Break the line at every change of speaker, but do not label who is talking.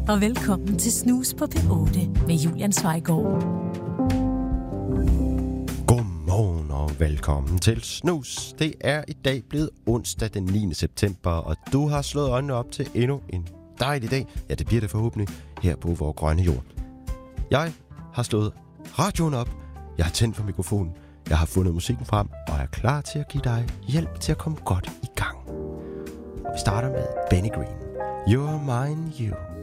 og velkommen til Snus på P8 med Julian Zweigård.
Godmorgen og velkommen til Snus. Det er i dag blevet onsdag den 9. september, og du har slået øjnene op til endnu en dejlig dag. Ja, det bliver det forhåbentlig her på vores grønne jord. Jeg har slået radioen op, jeg har tændt for mikrofonen, jeg har fundet musikken frem, og er klar til at give dig hjælp til at komme godt i gang. Vi starter med Benny Green. You're mine, you.